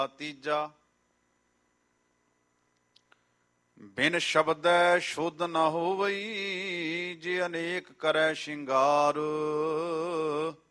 ਤੀਜਾ ਬਿਨ ਸ਼ਬਦੈ ਸ਼ੁੱਧ ਨ ਹੋਵਈ, ਜੇ ਅਨੇਕ ਕਰੈ ਸ਼ਿੰਗਾਰ।